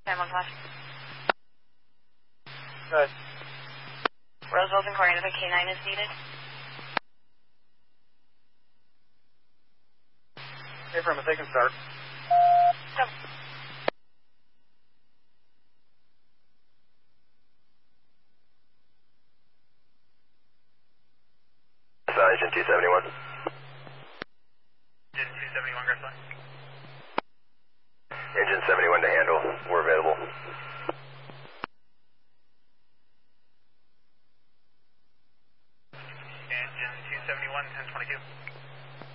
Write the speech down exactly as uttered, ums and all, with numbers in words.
ten one five. Good. Roosevelt's inquiring if a K nine is needed. Hey, from a they can start. Stop. Agent two seventy-one. Agent two seventy-one, Grayson. Engine seventy-one to handle. We're available.